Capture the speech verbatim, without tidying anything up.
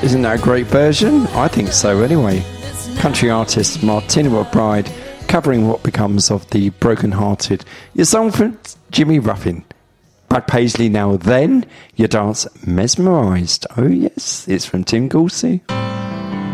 Isn't that a great version? I think so anyway. Country artist Martina McBride covering What Becomes of the Broken Hearted. Your song for Jimmy Ruffin. Brad Paisley, Now Then, your dance Mesmerised. Oh yes, it's from Tim Goulsey.